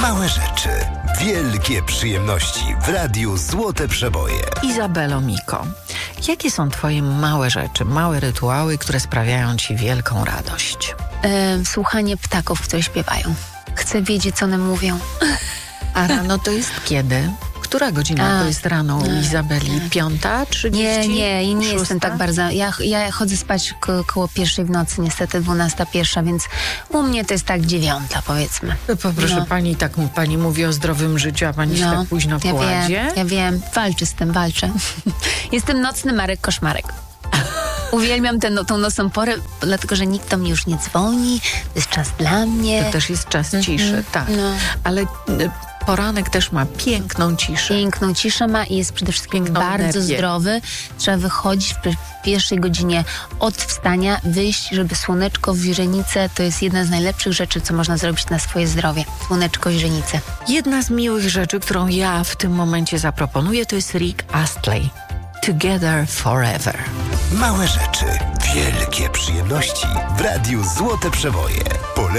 Małe rzeczy, wielkie przyjemności w Radiu Złote Przeboje. Izabelo Miko, jakie są twoje małe rzeczy, małe rytuały, które sprawiają ci wielką radość? Słuchanie ptaków, które śpiewają. Chcę wiedzieć, co one mówią. A rano to jest kiedy? Która godzina to jest rano u Izabeli? 5:30? Nie 6? jestem tak bardzo. Ja chodzę spać koło 1:00 w nocy, niestety 12:01, więc u mnie to jest tak 9:00, powiedzmy. Proszę pani, tak pani mówi o zdrowym życiu, a pani się tak późno kładzie? Ja wiem, walczę. Jestem nocny Marek Koszmarek. Uwielbiam tą nocną porę, dlatego że nikt do mnie już nie dzwoni, to jest czas dla mnie. To też jest czas ciszy, tak. Ale poranek też ma piękną ciszę. Piękną ciszę ma i jest przede wszystkim piękną bardzo energię. Zdrowy. Trzeba wychodzić w pierwszej godzinie od wstania, wyjść, żeby słoneczko w źrenice to jest jedna z najlepszych rzeczy, co można zrobić na swoje zdrowie. Słoneczko w źrenice. Jedna z miłych rzeczy, którą ja w tym momencie zaproponuję, to jest Rick Astley. Together Forever. Małe rzeczy, wielkie przyjemności w Radiu Złote Przeboje.